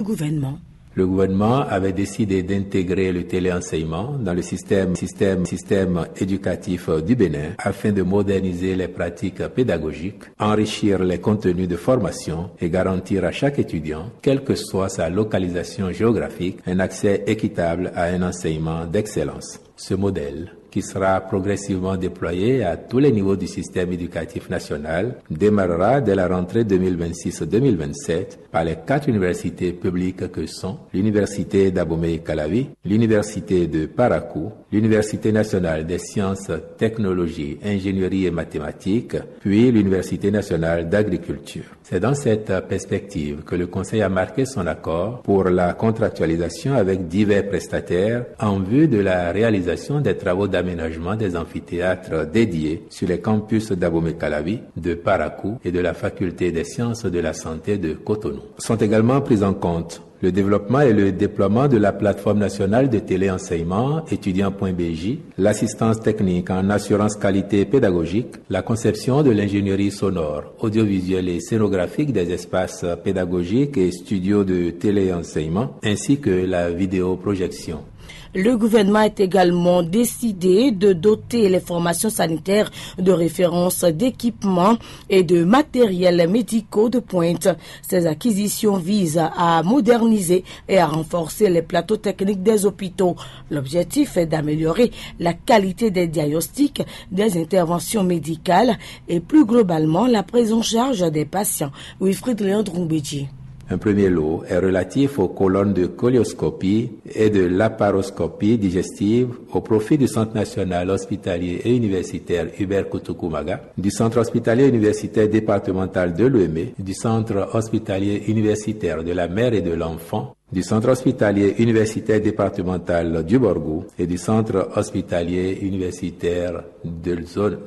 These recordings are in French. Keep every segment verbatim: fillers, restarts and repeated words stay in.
gouvernement. Le gouvernement avait décidé d'intégrer le téléenseignement dans le système, système, système éducatif du Bénin afin de moderniser les pratiques pédagogiques, enrichir les contenus de formation et garantir à chaque étudiant, quelle que soit sa localisation géographique, un accès équitable à un enseignement d'excellence. Ce modèle, qui sera progressivement déployé à tous les niveaux du système éducatif national, démarrera dès la rentrée deux mille vingt-six deux mille vingt-sept par les quatre universités publiques que sont l'Université d'Abomey-Calavi, l'Université de Parakou, l'Université nationale des sciences, technologies, ingénierie et mathématiques, puis l'Université nationale d'agriculture. C'est dans cette perspective que le Conseil a marqué son accord pour la contractualisation avec divers prestataires en vue de la réalisation des travaux d'aménagement des amphithéâtres dédiés sur les campus d'Abomey-Calavi, de Parakou et de la Faculté des sciences de la santé de Cotonou. Sont également pris en compte le développement et le déploiement de la plateforme nationale de téléenseignement étudiant point b j, l'assistance technique en assurance qualité pédagogique, la conception de l'ingénierie sonore, audiovisuelle et scénographique des espaces pédagogiques et studios de téléenseignement, ainsi que la vidéoprojection. Le gouvernement a également décidé de doter les formations sanitaires de référence d'équipements et de matériels médicaux de pointe. Ces acquisitions visent à moderniser et à renforcer les plateaux techniques des hôpitaux. L'objectif est d'améliorer la qualité des diagnostics, des interventions médicales et plus globalement la prise en charge des patients. Wilfried Léandre Mbedji. Un premier lot est relatif aux colonnes de colioscopie et de laparoscopie digestive au profit du Centre national hospitalier et universitaire Hubert Kutukumaga, du Centre hospitalier universitaire départemental de Lomé, du Centre hospitalier universitaire de la mère et de l'enfant, du Centre hospitalier universitaire départemental du Borgou et du Centre hospitalier universitaire de zone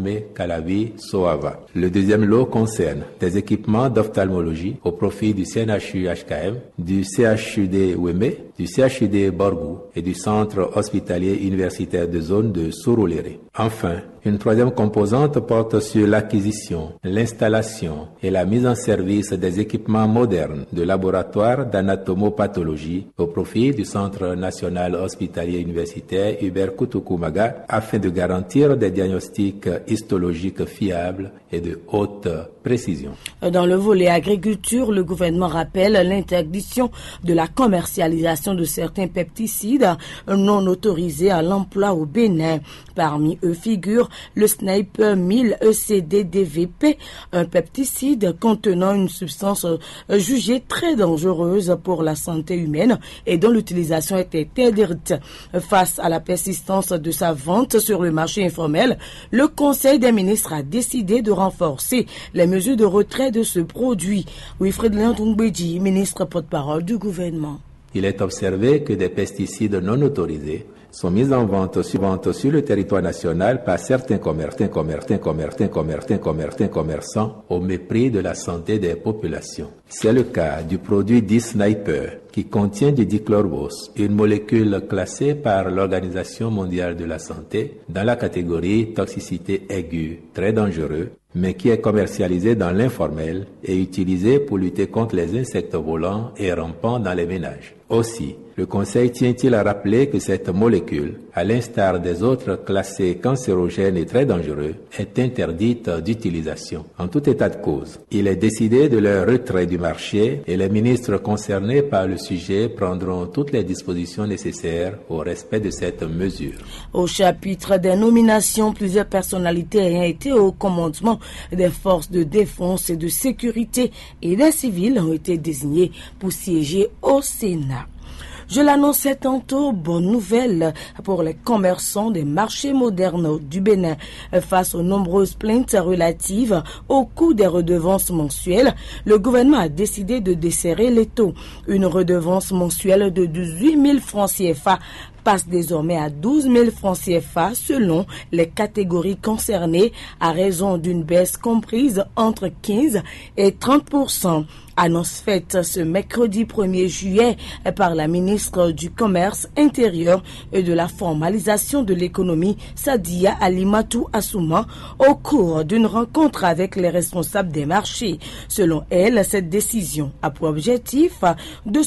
d'Abomey-Calavi-Soava. Le deuxième lot concerne des équipements d'ophtalmologie au profit du C N H U H K M, du C H U D Ouémé, du C H U D Borgou et du Centre hospitalier universitaire de zone de Surulere. Enfin, une troisième composante porte sur l'acquisition, l'installation et la mise en service des équipements modernes de laboratoires d'anatomopathologie au profit du Centre national hospitalier universitaire Hubert Kutukumaga afin de garantir des diagnostics histologiques fiables et de haute précision. Dans le volet agriculture, le gouvernement rappelle l'interdiction de la commercialisation de certains pesticides non autorisés à l'emploi au Bénin. Parmi eux figure le Sniper mille E C D D V P, un pesticide contenant une substance jugée très dangereuse pour la santé humaine et dont l'utilisation est interdite. Face à la persistance de sa vente sur le marché informel, le Conseil des ministres a décidé de renforcer les mesures de retrait de ce produit. Wilfried Léandre Mbedji, ministre porte-parole du gouvernement. Il est observé que des pesticides non autorisés sont mis en vente sur, vente sur le territoire national par certains commerçants, commerçants, commerçants, commerçants, commerçants, commerçants au mépris de la santé des populations. C'est le cas du produit dit Sniper qui contient du dichlorvos, une molécule classée par l'Organisation mondiale de la santé dans la catégorie toxicité aiguë, très dangereux, mais qui est commercialisé dans l'informel et utilisé pour lutter contre les insectes volants et rampants dans les ménages. Aussi, le Conseil tient-il à rappeler que cette molécule, à l'instar des autres classés cancérogènes et très dangereux, est interdite d'utilisation. En tout état de cause, il est décidé de leur retrait du marché et les ministres concernés par le sujet prendront toutes les dispositions nécessaires au respect de cette mesure. Au chapitre des nominations, plusieurs personnalités ayant été au commandement des forces de défense et de sécurité et des civils ont été désignés pour siéger au Sénat. Je l'annonçais tantôt, bonne nouvelle pour les commerçants des marchés modernes du Bénin. Face aux nombreuses plaintes relatives au coût des redevances mensuelles, le gouvernement a décidé de desserrer les taux. Une redevance mensuelle de dix-huit mille francs C F A passe désormais à douze mille francs C F A selon les catégories concernées à raison d'une baisse comprise entre quinze et trente pour cent. Annonce faite ce mercredi premier juillet par la ministre du Commerce intérieur et de la formalisation de l'économie Sadia Alimatou Assouma au cours d'une rencontre avec les responsables des marchés. Selon elle, cette décision a pour objectif de